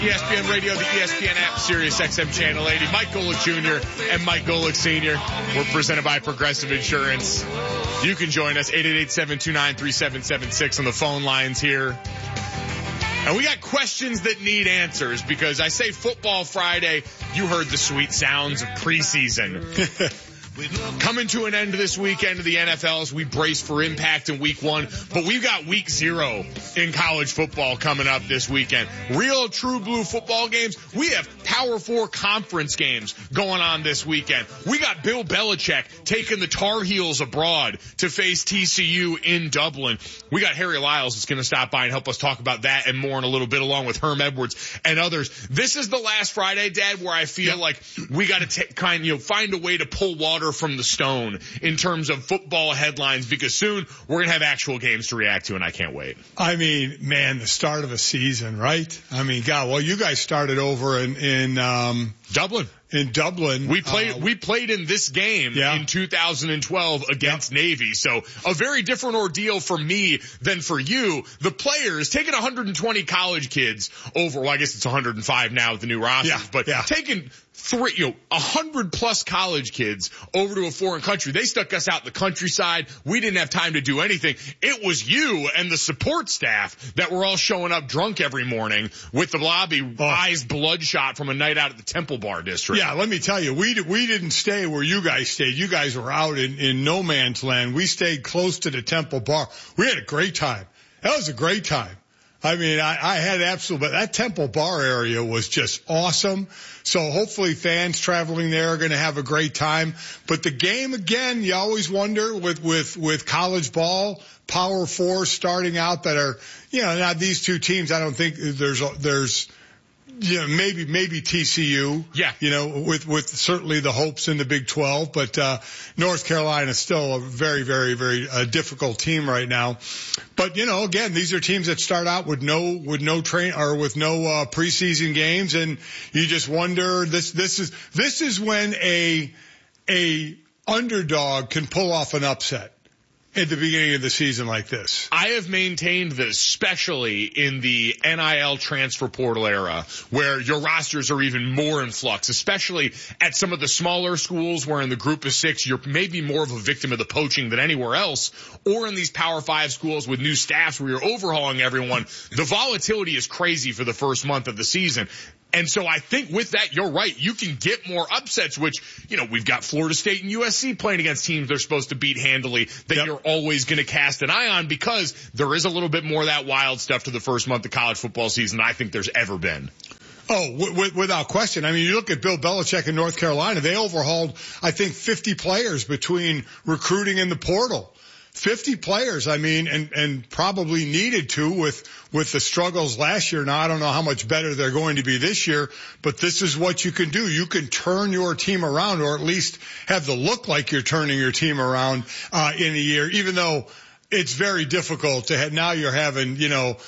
ESPN Radio, the ESPN app, Sirius XM Channel 80. Mike Golick Jr. and Mike Golick Sr. We're presented by Progressive Insurance. You can join us, 888-729-3776 on the phone lines here. And we got questions that need answers because I say Football Friday, you heard the sweet sounds of preseason. Coming to an end this weekend of the NFL as we brace for impact in week 1, but we've got week 0 in college football coming up this weekend. Real true blue football games. We have Power 4 conference games going on this weekend. We got Bill Belichick taking the Tar Heels abroad to face TCU in Dublin. We got Harry Lyles that's going to stop by and help us talk about that and more in a little bit, along with Herm Edwards and others. This is the last Friday, Dad, where I feel like we got to find a way to pull water from the stone in terms of football headlines, because soon we're going to have actual games to react to, and I can't wait. I mean, man, the start of a season, right? I mean, God, well, you guys started over in Dublin. In Dublin. We played in this game in 2012 against Navy. So a very different ordeal for me than for you. The players taking 120 college kids over, well, I guess it's 105 now with the new rosters, but taking 100 plus college kids over to a foreign country. They stuck us out in the countryside. We didn't have time to do anything. It was you and the support staff that were all showing up drunk every morning with the lobby eyes bloodshot from a night out at the Temple Bar District. Yeah, let me tell you, we didn't stay where you guys stayed. You guys were out in no man's land. We stayed close to the Temple Bar. We had a great time. That was a great time. I mean, I had but that Temple Bar area was just awesome. So hopefully fans traveling there are going to have a great time. But the game, again, you always wonder with college ball, Power 4 starting out that are, now these two teams, I don't think there's maybe TCU. Yeah. With certainly the hopes in the Big 12, but North Carolina is still a very, very, very difficult team right now. But again, these are teams that start out with no preseason games, and you just wonder. This is when a underdog can pull off an upset at the beginning of the season like this. I have maintained this, especially in the NIL transfer portal era, where your rosters are even more in flux, especially at some of the smaller schools where in the group of 6, you're maybe more of a victim of the poaching than anywhere else, or in these Power 5 schools with new staffs where you're overhauling everyone. The volatility is crazy for the first month of the season. And so I think with that, you're right. You can get more upsets, which, we've got Florida State and USC playing against teams they're supposed to beat handily that you're always going to cast an eye on, because there is a little bit more of that wild stuff to the first month of college football season than I think there's ever been. Oh, without question. I mean, you look at Bill Belichick in North Carolina, they overhauled, I think, 50 players between recruiting and the portal. 50 players, I mean, and probably needed to with the struggles last year. Now, I don't know how much better they're going to be this year, but this is what you can do. You can turn your team around, or at least have the look like you're turning your team around, in a year, even though it's very difficult to have. Now you're having,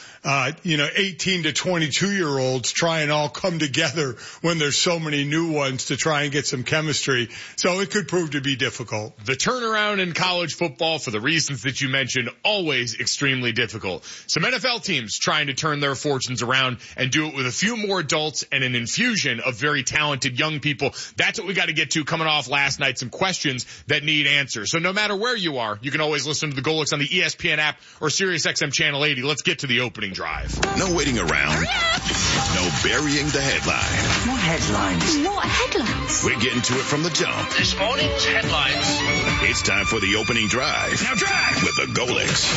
18 to 22 year olds try and all come together when there's so many new ones to try and get some chemistry. So it could prove to be difficult. The turnaround in college football, for the reasons that you mentioned, always extremely difficult. Some NFL teams trying to turn their fortunes around and do it with a few more adults and an infusion of very talented young people. That's what we got to get to coming off last night. Some questions that need answers. So no matter where you are, you can always listen to the Golicks on the ESPN app or Sirius XM Channel 80. Let's get to the opening drive. No waiting around. No burying the headline. What headlines? What headlines? We're getting to it from the jump. This morning's headlines. It's time for the opening drive. Now drive! With the Golicks.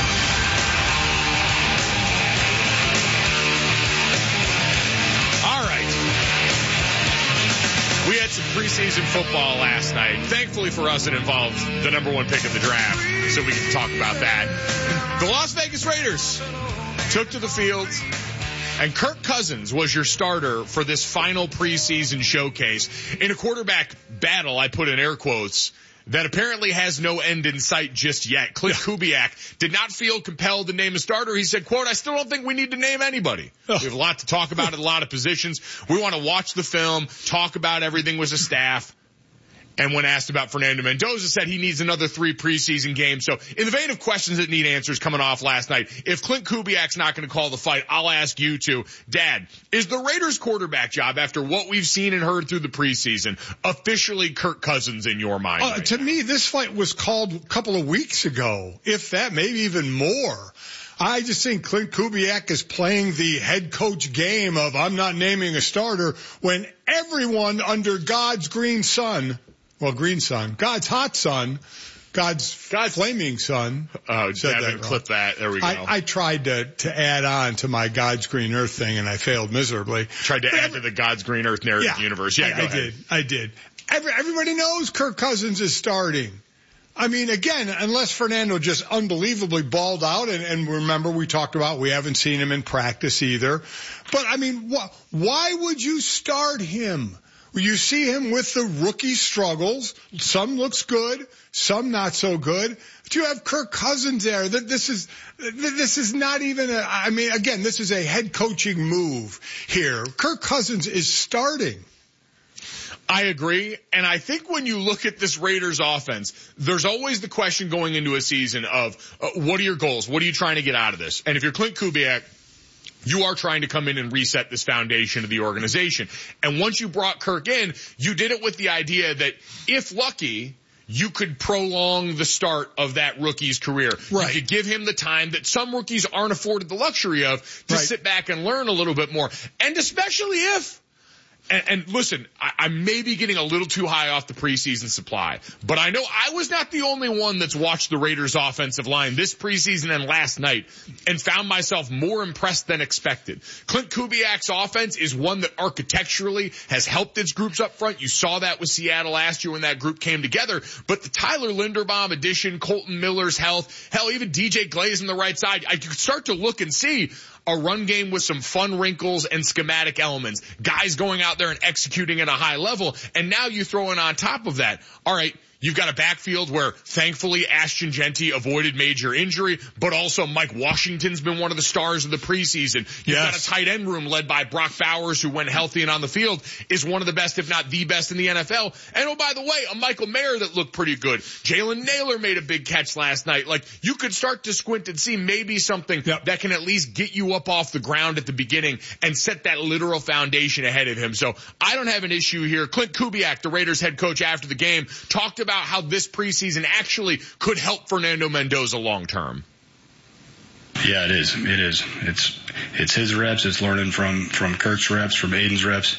All right. We had some preseason football last night. Thankfully for us, it involved the number 1 pick of the draft, so we can talk about that. The Las Vegas Raiders took to the field, and Kirk Cousins was your starter for this final preseason showcase in a quarterback battle, I put in air quotes, that apparently has no end in sight just yet. Cliff Kubiak did not feel compelled to name a starter. He said, quote, "I still don't think we need to name anybody. We have a lot to talk about at a lot of positions. We want to watch the film, talk about everything with the staff." And when asked about Fernando Mendoza, said he needs another 3 preseason games. So in the vein of questions that need answers coming off last night, if Clint Kubiak's not going to call the fight, I'll ask you to. Dad, is the Raiders quarterback job, after what we've seen and heard through the preseason, officially Kirk Cousins in your mind? Right to now? me, this fight was called a couple of weeks ago, if that, maybe even more. I just think Clint Kubiak is playing the head coach game of I'm not naming a starter when everyone under God's green sun, God's hot sun, God's flaming sun. Oh, Devin, clip that. There we go. I tried to add on to my God's green earth thing and I failed miserably. Tried to add to the God's green earth narrative universe. Yeah, I did. Everybody knows Kirk Cousins is starting. I mean, again, unless Fernando just unbelievably balled out, and remember we talked about we haven't seen him in practice either. But, I mean, why would you start him? You see him with the rookie struggles. Some looks good, some not so good. But you have Kirk Cousins there. This is not even this is a head coaching move here. Kirk Cousins is starting. I agree. And I think when you look at this Raiders offense, there's always the question going into a season of what are your goals? What are you trying to get out of this? And if you're Clint Kubiak, you are trying to come in and reset this foundation of the organization. And once you brought Kirk in, you did it with the idea that if lucky, you could prolong the start of that rookie's career. Right. You could give him the time that some rookies aren't afforded the luxury of to sit back and learn a little bit more. And especially if, and listen, I'm maybe getting a little too high off the preseason supply, but I know I was not the only one that's watched the Raiders offensive line this preseason and last night and found myself more impressed than expected. Clint Kubiak's offense is one that architecturally has helped its groups up front. You saw that with Seattle last year when that group came together, but the Tyler Linderbaum addition, Colton Miller's health, hell, even DJ Glaze on the right side, I could start to look and see a run game with some fun wrinkles and schematic elements, guys going out there and executing at a high level. And now you throw in on top of that, all right, you've got a backfield where thankfully Ashton Jeanty avoided major injury, but also Mike Washington's been one of the stars of the preseason. You've got a tight end room led by Brock Bowers, who when healthy and on the field is one of the best, if not the best in the NFL. And oh, by the way, a Michael Mayer that looked pretty good. Jalen Naylor made a big catch last night. Like, you could start to squint and see maybe something that can at least get you up off the ground at the beginning and set that literal foundation ahead of him. So I don't have an issue here. Clint Kubiak, the Raiders head coach after the game, talked about how this preseason actually could help Fernando Mendoza long term. Yeah, it is. It is. It's his reps. It's learning from Kirk's reps, from Aiden's reps.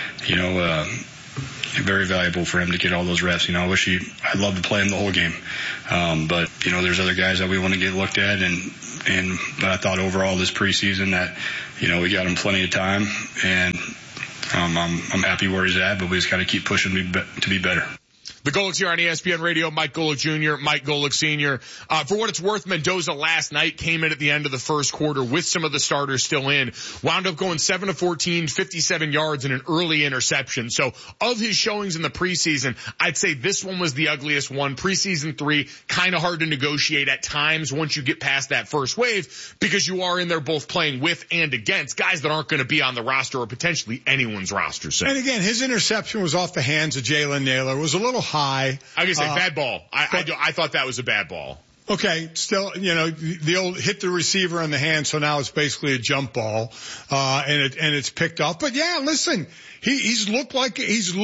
Very valuable for him to get all those reps. I'd love to play him the whole game. But there's other guys that we want to get looked at, but I thought overall this preseason that, we got him plenty of time, and I'm happy where he's at, but we just got to keep pushing to be better. The Golics here on ESPN Radio, Mike Golic Jr., Mike Golic Sr. For what it's worth, Mendoza last night came in at the end of the first quarter with some of the starters still in, wound up going 7 of 14, 57 yards and an early interception. So of his showings in the preseason, I'd say this one was the ugliest one. Preseason 3, kind of hard to negotiate at times once you get past that first wave, because you are in there both playing with and against guys that aren't going to be on the roster or potentially anyone's roster. So. And again, his interception was off the hands of Jalen Naylor. It was a little high. I was gonna say bad ball. I thought that was a bad ball. Okay, still, the old hit the receiver in the hand, so now it's basically a jump ball, and it's picked off. But yeah, listen, he's looked like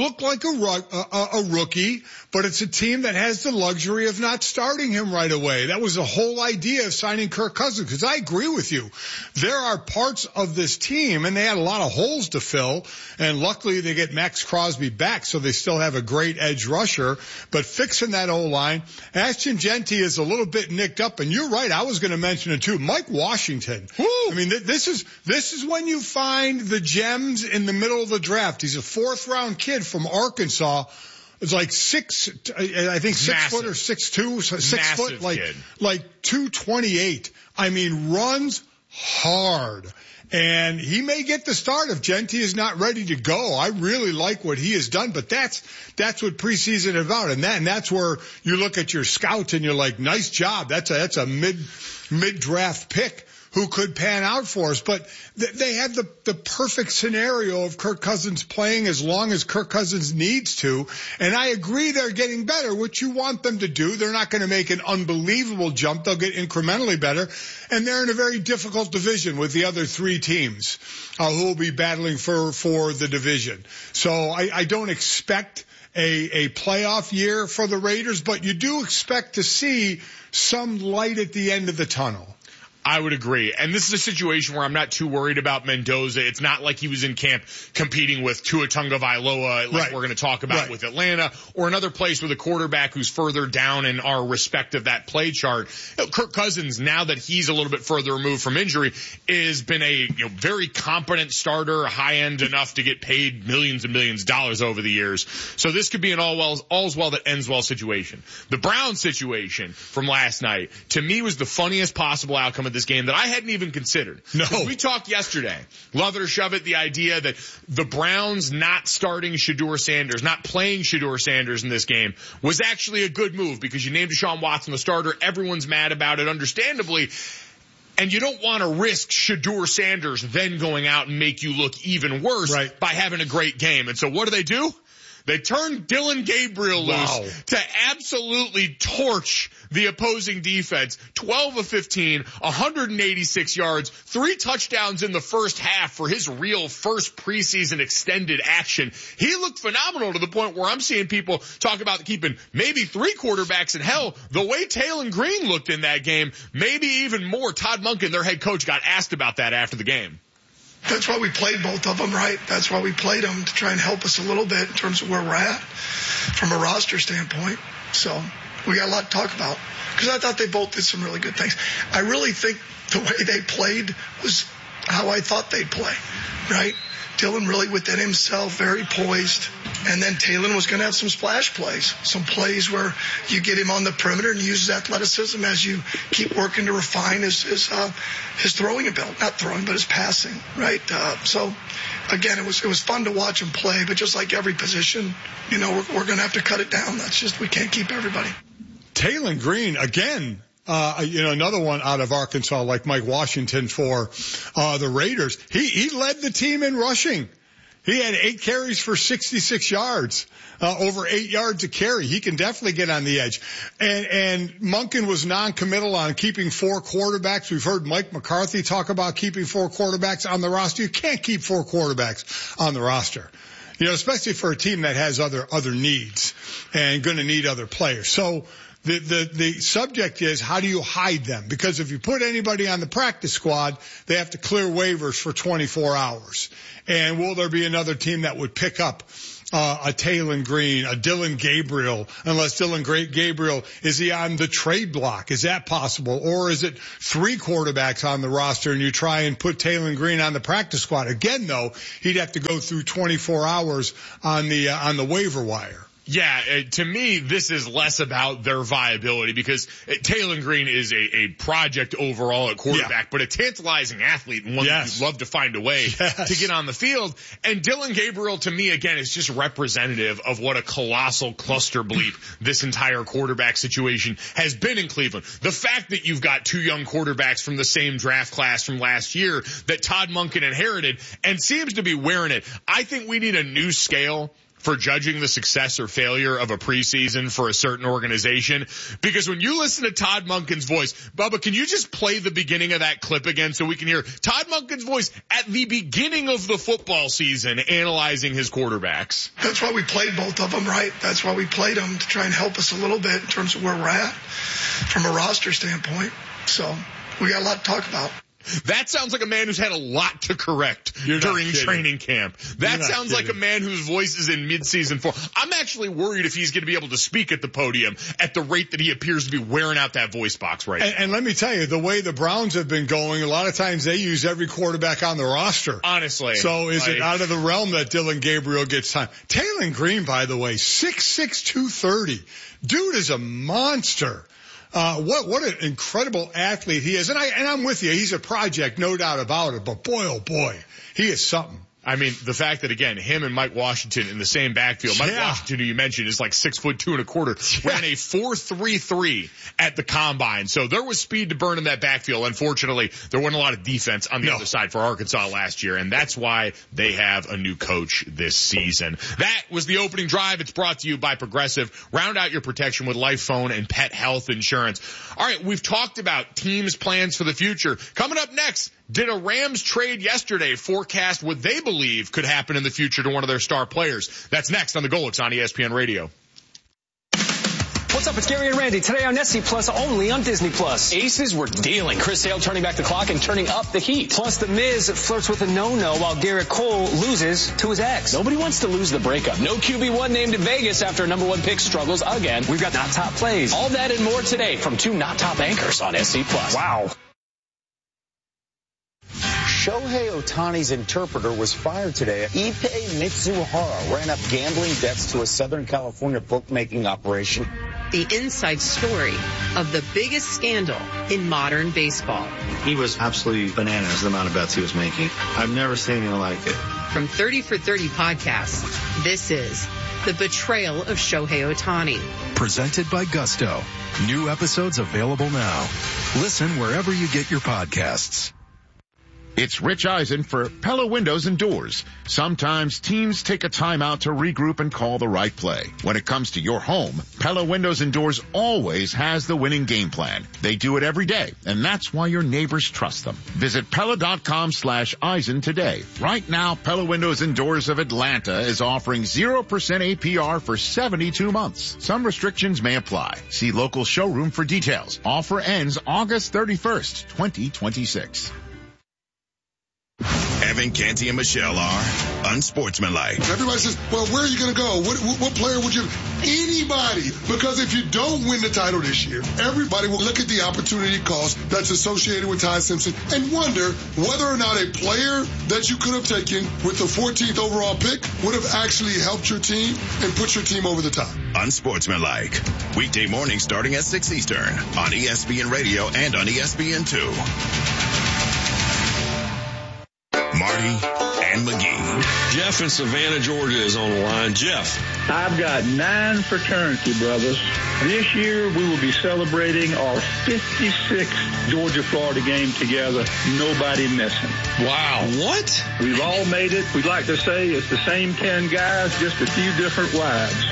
a rookie, but it's a team that has the luxury of not starting him right away. That was the whole idea of signing Kirk Cousins, because I agree with you. There are parts of this team, and they had a lot of holes to fill, and luckily they get Max Crosby back, so they still have a great edge rusher, but fixing that O-line, Ashton Jeanty is a little bit nicked up, and you're right, I was going to mention it too. Mike Washington. Woo! I mean, this is when you find the gems in the middle of the draft. He's a 4th round kid from Arkansas. It's like 6 foot or 6'2", 6 foot, like 228. I mean, runs hard. And he may get the start if Jeanty is not ready to go. I really like what he has done, but that's what preseason is about. And that's where you look at your scouts and you're like, nice job. That's a mid-draft pick who could pan out for us. But they have the perfect scenario of Kirk Cousins playing as long as Kirk Cousins needs to. And I agree they're getting better, which you want them to do. They're not going to make an unbelievable jump. They'll get incrementally better. And they're in a very difficult division with the other three teams who will be battling for the division. So I don't expect a playoff year for the Raiders, but you do expect to see some light at the end of the tunnel. I would agree. And this is a situation where I'm not too worried about Mendoza. It's not like he was in camp competing with Tua Tagovailoa, like we're going to talk about with Atlanta, or another place with a quarterback who's further down in our respect of that play chart. Kirk Cousins, now that he's a little bit further removed from injury, has been a very competent starter, high end enough to get paid millions and millions of dollars over the years. So this could be an all's well that ends well situation. The Browns situation from last night, to me, was the funniest possible outcome of this game that I hadn't even considered. No. We talked yesterday, love it or shove it, the idea that the Browns not starting Shedeur Sanders, not playing Shedeur Sanders in this game was actually a good move because you named Deshaun Watson the starter. Everyone's mad about it, understandably. And you don't want to risk Shedeur Sanders then going out and make you look even worse by having a great game. And so what do? They turned Dillon Gabriel loose to absolutely torch the opposing defense. 12 of 15, 186 yards, 3 touchdowns in the first half for his real first preseason extended action. He looked phenomenal to the point where I'm seeing people talk about keeping maybe 3 quarterbacks. And hell, the way Taylor Green looked in that game, maybe even more. Todd Monken, their head coach, got asked about that after the game. That's why we played both of them, right? That's why we played them, to try and help us a little bit in terms of where we're at from a roster standpoint. So we got a lot to talk about because I thought they both did some really good things. I really think the way they played was how I thought they'd play, right? Dillon really within himself, very poised. And then Taylor was going to have some splash plays, some plays where you get him on the perimeter and use his athleticism as you keep working to refine his throwing ability. Not throwing, but his passing, right? So, again, it was fun to watch him play, but just like every position, we're going to have to cut it down. That's just, we can't keep everybody. Taylor Green, again, another one out of Arkansas, like Mike Washington for the Raiders. He led the team in rushing. He had 8 carries for 66 yards, over 8 yards a carry. He can definitely get on the edge. And Monken was non-committal on keeping 4 quarterbacks. We've heard Mike McCarthy talk about keeping 4 quarterbacks on the roster. You can't keep 4 quarterbacks on the roster, especially for a team that has other needs and going to need other players. So the subject is, how do you hide them? Because if you put anybody on the practice squad, they have to clear waivers for 24 hours. And will there be another team that would pick up a Taylor Green, a Dillon Gabriel, unless Dillon Gabriel, is he on the trade block? Is that possible? Or is it 3 quarterbacks on the roster and you try and put Taylor Green on the practice squad? Again, though, he'd have to go through 24 hours on the waiver wire. Yeah, to me, this is less about their viability because Taylor Green is a project overall at quarterback, but a tantalizing athlete and one that you'd love to find a way to get on the field. And Dillon Gabriel, to me, again, is just representative of what a colossal cluster bleep this entire quarterback situation has been in Cleveland. The fact that you've got 2 young quarterbacks from the same draft class from last year that Todd Monken inherited and seems to be wearing it. I think we need a new scale for judging the success or failure of a preseason for a certain organization. Because when you listen to Todd Monken's voice, Bubba, can you just play the beginning of that clip again so we can hear Todd Monken's voice at the beginning of the football season analyzing his quarterbacks? That's why we played both of them, right? That's why we played them, to try and help us a little bit in terms of where we're at from a roster standpoint. So we got a lot to talk about. That sounds like a man who's had a lot to correct during training camp. That sounds like a man whose voice is in midseason form. I'm actually worried if he's going to be able to speak at the podium at the rate that he appears to be wearing out that voice box right now. And let me tell you, the way the Browns have been going, a lot of times they use every quarterback on the roster. Honestly. So is it out of the realm that Dillon Gabriel gets time? Taylor Green, by the way, 6'6", 230. Dude is a monster. What an incredible athlete he is. And I'm with you. He's a project, no doubt about it. But boy, oh boy, he is something. I mean, the fact that, again, him and Mike Washington in the same backfield. Mike Washington, who you mentioned, is like 6'2" and a quarter. Ran a 4.33 at the combine. So there was speed to burn in that backfield. Unfortunately, there wasn't a lot of defense on the other side for Arkansas last year, and that's why they have a new coach this season. That was the opening drive. It's brought to you by Progressive. Round out your protection with life, phone, and pet health insurance. All right, we've talked about teams' plans for the future. Coming up next, did a Rams trade yesterday forecast what they believe could happen in the future to one of their star players? That's next on the Golics on ESPN Radio. What's up? It's Gary and Randy. Today on SC Plus, only on Disney Plus. Aces were dealing. Chris Sale turning back the clock and turning up the heat. Plus, The Miz flirts with a no-no while Garrett Cole loses to his ex. Nobody wants to lose the breakup. No QB1 named in Vegas after a number one pick struggles again. We've got not top plays. All that and more today from two not top anchors on SC Plus. Wow. Shohei Ohtani's interpreter was fired today. Ippei Mitsuhara ran up gambling debts to a Southern California bookmaking operation. The inside story of the biggest scandal in modern baseball. He was absolutely bananas, the amount of bets he was making. I've never seen anything like it. From 30 for 30 podcasts, this is The Betrayal of Shohei Ohtani. Presented by Gusto. New episodes available now. Listen wherever you get your podcasts. It's Rich Eisen for Pella Windows and Doors. Sometimes teams take a timeout to regroup and call the right play. When it comes to your home, Pella Windows and Doors always has the winning game plan. They do it every day, and that's why your neighbors trust them. Visit Pella.com/Eisen today. Right now, Pella Windows and Doors of Atlanta is offering 0% APR for 72 months. Some restrictions may apply. See local showroom for details. Offer ends August 31st, 2026. Evan, Canty, and Michelle are unsportsmanlike. Everybody says, well, where are you going to go? What player would you... Anybody. Because if you don't win the title this year, everybody will look at the opportunity cost that's associated with Ty Simpson and wonder whether or not a player that you could have taken with the 14th overall pick would have actually helped your team and put your team over the top. Unsportsmanlike. Weekday mornings starting at 6 Eastern on ESPN Radio and on ESPN2. Marty and McGee. Jeff in Savannah, Georgia is on the line. Jeff. I've got 9 fraternity brothers. This year we will be celebrating our 56th Georgia-Florida game together. Nobody missing. Wow. What? We've all made it. We'd like to say it's the same 10 guys, just a few different wives.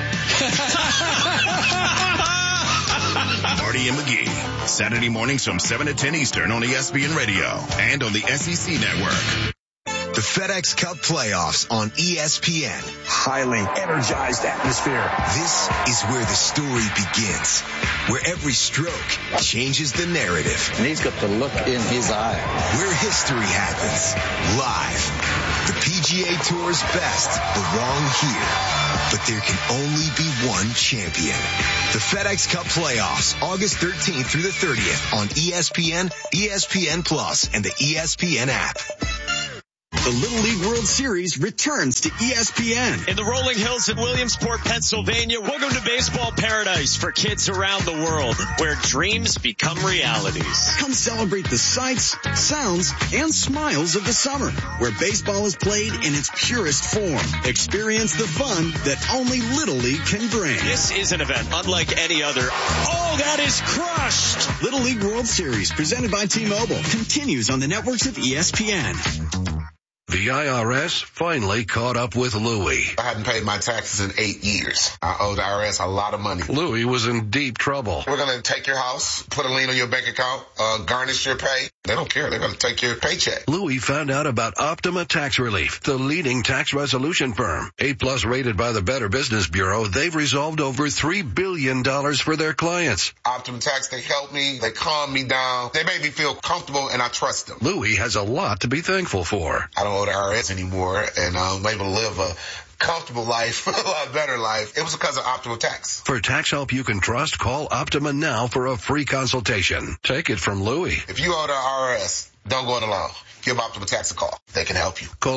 Marty and McGee. Saturday mornings from 7 to 10 Eastern on ESPN Radio and on the SEC Network. The FedEx Cup playoffs on ESPN. Highly energized atmosphere. This is where the story begins, where every stroke changes the narrative. And he's got the look in his eye. Where history happens, live. The PGA Tour's best belong here. But there can only be one champion. The FedEx Cup playoffs, August 13th through the 30th on ESPN, ESPN Plus, and the ESPN app. The Little League World Series returns to ESPN. In the rolling hills in Williamsport, Pennsylvania, welcome to baseball paradise for kids around the world, where dreams become realities. Come celebrate the sights, sounds, and smiles of the summer, where baseball is played in its purest form. Experience the fun that only Little League can bring. This is an event unlike any other. Oh, that is crushed! Little League World Series, presented by T-Mobile, continues on the networks of ESPN. The IRS finally caught up with Louie. I hadn't paid my taxes in 8 years. I owe the IRS a lot of money. Louie was in deep trouble. We're going to take your house, put a lien on your bank account, garnish your pay. They don't care. They're going to take your paycheck. Louie found out about Optima Tax Relief, the leading tax resolution firm. A+ rated by the Better Business Bureau, they've resolved over $3 billion for their clients. Optima Tax, they help me. They calm me down. They make me feel comfortable, and I trust them. Louie has a lot to be thankful for. I don't owe the IRS anymore, and I'm able to live a comfortable life, a lot better life. It was because of Optima Tax. For tax help you can trust, call Optima now for a free consultation. Take it from Louie. If you owe the IRS, don't go it alone. Give Optima Tax a call. They can help you. Call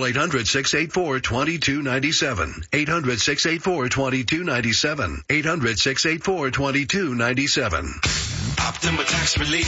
800-684-2297. 800-684-2297. 800-684-2297. Optima Tax Relief.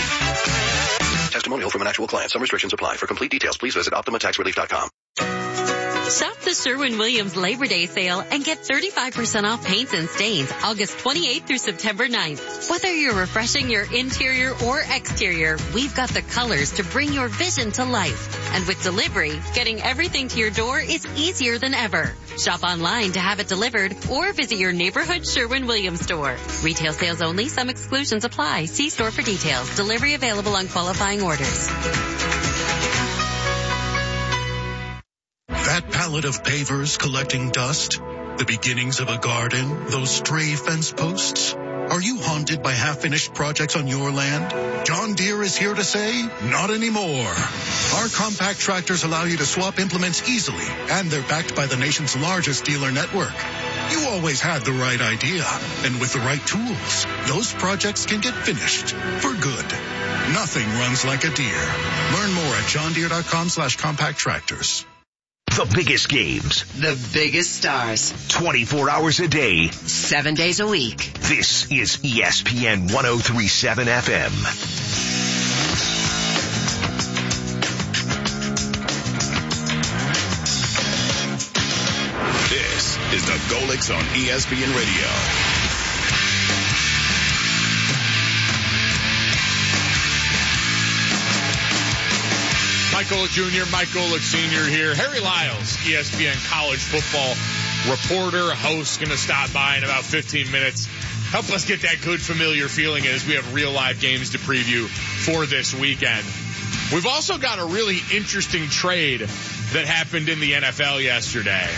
Testimonial from an actual client. Some restrictions apply. For complete details, please visit OptimaTaxRelief.com. Sherwin-Williams Labor Day sale and get 35% off paints and stains August 28th through September 9th. Whether you're refreshing your interior or exterior, we've got the colors to bring your vision to life. And with delivery, getting everything to your door is easier than ever. Shop online to have it delivered or visit your neighborhood Sherwin-Williams store. Retail sales only. Some exclusions apply. See store for details. Delivery available on qualifying orders. That pallet of pavers collecting dust, the beginnings of a garden, those stray fence posts. Are you haunted by half-finished projects on your land? John Deere is here to say, not anymore. Our compact tractors allow you to swap implements easily, and they're backed by the nation's largest dealer network. You always had the right idea, and with the right tools, those projects can get finished for good. Nothing runs like a Deere. Learn more at johndeere.com/compact tractors. The biggest games. The biggest stars. 24 hours a day. 7 days a week. This is ESPN 103.7 FM. This is the Golix on ESPN Radio. Mike Golic Jr., Mike Golic Sr. here. Harry Lyles, ESPN college football reporter, host, going to stop by in about 15 minutes. Help us get that good familiar feeling as we have real live games to preview for this weekend. We've also got a really interesting trade that happened in the NFL yesterday.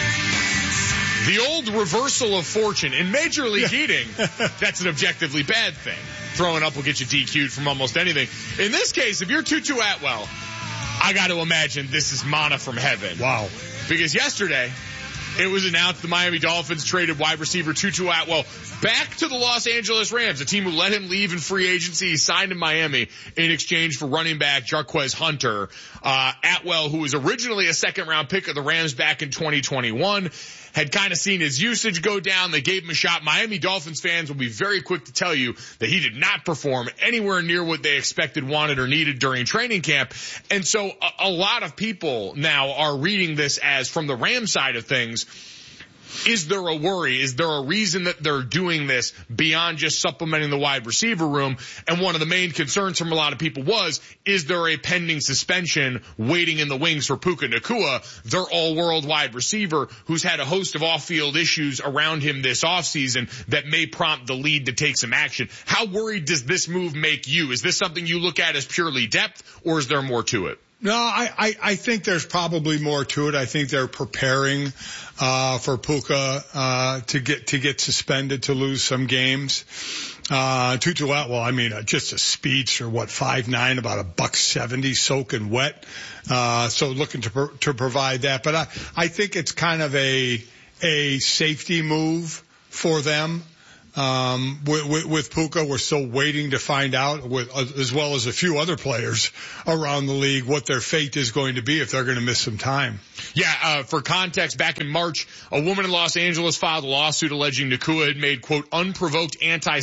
The old reversal of fortune. In Major League Eating, that's an objectively bad thing. Throwing up will get you DQ'd from almost anything. In this case, if you're Tutu Atwell, I got to imagine this is manna from heaven. Wow. Because yesterday, it was announced the Miami Dolphins traded wide receiver Tutu Atwell back to the Los Angeles Rams, a team who let him leave in free agency. He signed in Miami in exchange for running back Jarquez Hunter. Atwell, who was originally a second-round pick of the Rams back in 2021, had kind of seen his usage go down. They gave him a shot. Miami Dolphins fans will be very quick to tell you that he did not perform anywhere near what they expected, wanted, or needed during training camp. And so a lot of people now are reading this as, from the Rams side of things, is there a worry? Is there a reason that they're doing this beyond just supplementing the wide receiver room? And one of the main concerns from a lot of people was, is there a pending suspension waiting in the wings for Puka Nacua, their all-world wide receiver who's had a host of off-field issues around him this offseason that may prompt the league to take some action? How worried does this move make you? Is this something you look at as purely depth, or is there more to it? No, I think there's probably more to it. I think they're preparing for Puka to get suspended, to lose some games. Tutu Atwell, I mean, just a speedster, 5'9", about $170, soaking wet. So looking to provide that. But I think it's kind of a safety move for them. With Puka, we're still waiting to find out, as well as a few other players around the league, what their fate is going to be if they're going to miss some time. Yeah, for context, back in March, a woman in Los Angeles filed a lawsuit alleging Nacua had made, quote, unprovoked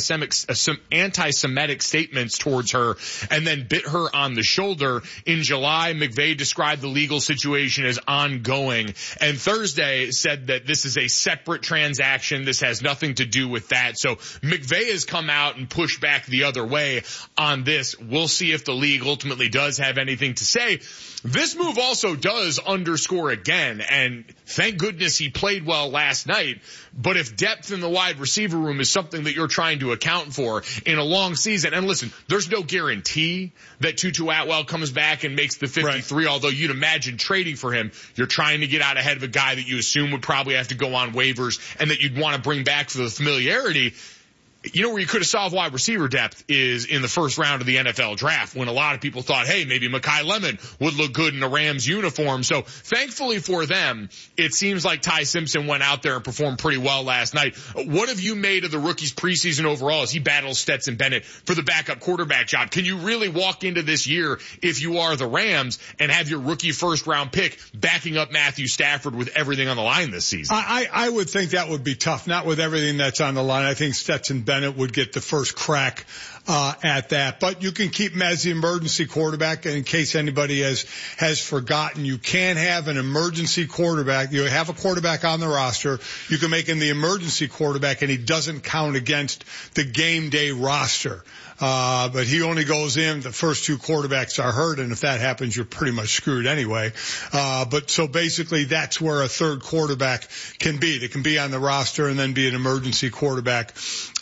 anti-Semitic statements towards her and then bit her on the shoulder. In July, McVay described the legal situation as ongoing, and Thursday said that this is a separate transaction. This has nothing to do with that. So McVay has come out and pushed back the other way on this. We'll see if the league ultimately does have anything to say. This move also does underscore again, and thank goodness he played well last night, but if depth in the wide receiver room is something that you're trying to account for in a long season, and listen, there's no guarantee that Tutu Atwell comes back and makes the 53, right, although you'd imagine trading for him, you're trying to get out ahead of a guy that you assume would probably have to go on waivers and that you'd want to bring back for the familiarity. You know where you could have solved wide receiver depth is in the first round of the NFL draft, when a lot of people thought, hey, maybe Mekhi Lemon would look good in a Rams uniform. So thankfully for them, it seems like Ty Simpson went out there and performed pretty well last night. What have you made of the rookie's preseason overall as he battles Stetson Bennett for the backup quarterback job? Can you really walk into this year, if you are the Rams, and have your rookie first round pick backing up Matthew Stafford with everything on the line this season? I would think that would be tough, not with everything that's on the line. I think Stetson Bennett would get the first crack at that. But you can keep him as the emergency quarterback. And in case anybody has forgotten, you can have an emergency quarterback. You have a quarterback on the roster. You can make him the emergency quarterback, and he doesn't count against the game day roster. But he only goes in, the first two quarterbacks are hurt, and if that happens, you're pretty much screwed anyway. But so basically that's where a third quarterback can be. They can be on the roster and then be an emergency quarterback,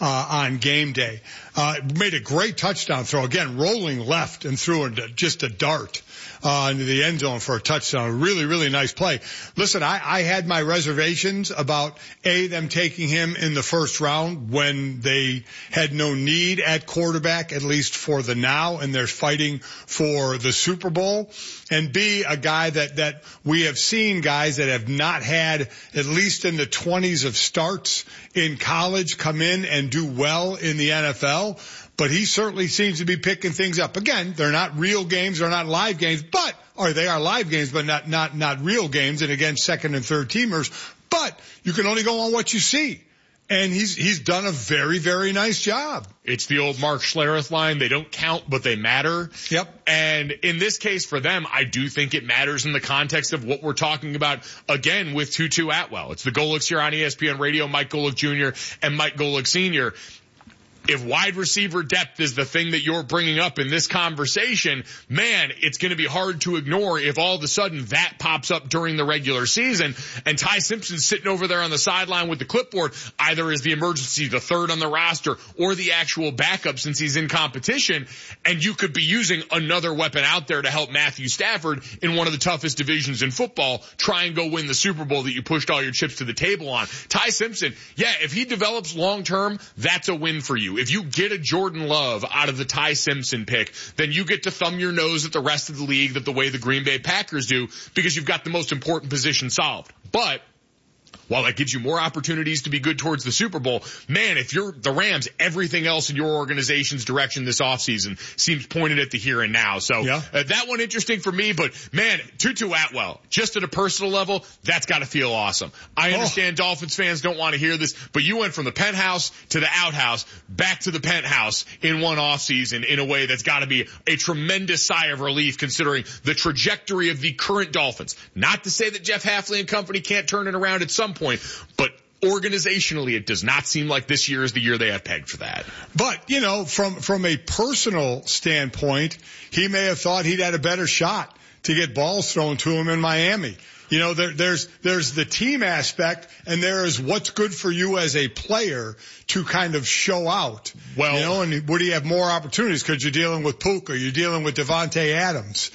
on game day. Made a great touchdown throw, again, rolling left and threw into just a dart, into the end zone for a touchdown. Really, really nice play. Listen, I had my reservations about them taking him in the first round when they had no need at quarterback, at least for the now, and they're fighting for the Super Bowl. And B, a guy that we have seen guys that have not had, at least in the 20s of starts in college, come in and do well in the NFL. But he certainly seems to be picking things up. Again, they're not real games, they're not live games, or they are live games, but not real games, and again, second and third teamers. But you can only go on what you see. And he's done a very, very nice job. It's the old Mark Schlereth line. They don't count, but they matter. Yep. And in this case for them, I do think it matters in the context of what we're talking about, again, with Tutu Atwell. It's the Golics here on ESPN Radio, Mike Golic Jr. and Mike Golic Sr. If wide receiver depth is the thing that you're bringing up in this conversation, man, it's going to be hard to ignore if all of a sudden that pops up during the regular season and Ty Simpson's sitting over there on the sideline with the clipboard, either as the emergency, the third on the roster, or the actual backup since he's in competition, and you could be using another weapon out there to help Matthew Stafford in one of the toughest divisions in football try and go win the Super Bowl that you pushed all your chips to the table on. Ty Simpson, yeah, if he develops long term, that's a win for you. If you get a Jordan Love out of the Ty Simpson pick, then you get to thumb your nose at the rest of the league the way the Green Bay Packers do, because you've got the most important position solved. But while that gives you more opportunities to be good towards the Super Bowl, man, if you're the Rams, everything else in your organization's direction this offseason seems pointed at the here and now. So that one interesting for me, but man, Tutu Atwell, just at a personal level, that's got to feel awesome. I understand Dolphins fans don't want to hear this, but you went from the penthouse to the outhouse, back to the penthouse in one offseason in a way that's got to be a tremendous sigh of relief considering the trajectory of the current Dolphins. Not to say that Jeff Hafley and company can't turn it around at some point, but organizationally, it does not seem like this year is the year they have pegged for that. But, you know, from a personal standpoint, he may have thought he'd had a better shot to get balls thrown to him in Miami. You know, there's the team aspect, and there is what's good for you as a player to kind of show out. Well, you know, and would he have more opportunities because you're dealing with Puka, you're dealing with Devontae Adams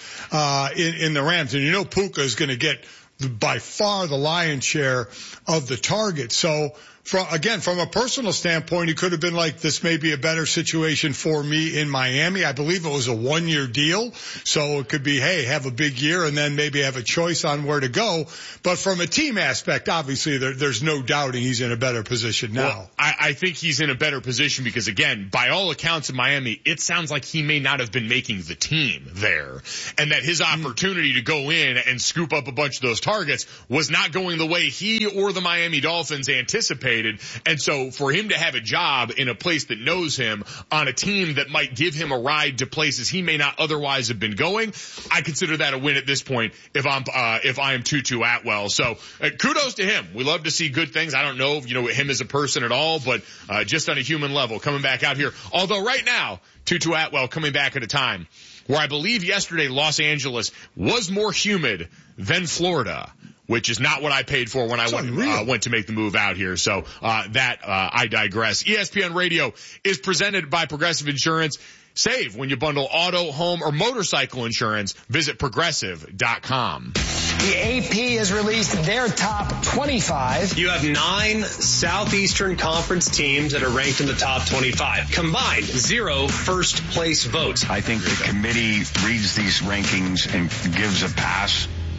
in the Rams, and you know Puka is going to get by far the lion's share of the target. So from a personal standpoint, it could have been like, this may be a better situation for me in Miami. I believe it was a 1-year deal. So it could be, hey, have a big year and then maybe have a choice on where to go. But from a team aspect, obviously there's no doubting he's in a better position now. Well, I think he's in a better position because, again, by all accounts in Miami, it sounds like he may not have been making the team there, and that his opportunity to go in and scoop up a bunch of those targets was not going the way he or the Miami Dolphins anticipated. And so for him to have a job in a place that knows him on a team that might give him a ride to places he may not otherwise have been going, I consider that a win at this point if I am Tutu Atwell. So kudos to him. We love to see good things. I don't know, him as a person at all, but just on a human level coming back out here. Although right now, Tutu Atwell coming back at a time where I believe yesterday Los Angeles was more humid than Florida, which is not what I paid for when I went to make the move out here. So I digress. ESPN Radio is presented by Progressive Insurance. Save when you bundle auto, home, or motorcycle insurance. Visit Progressive.com. The AP has released their top 25. You have 9 Southeastern Conference teams that are ranked in the top 25. Combined, 0 first-place votes. I think the committee reads these rankings and gives a pass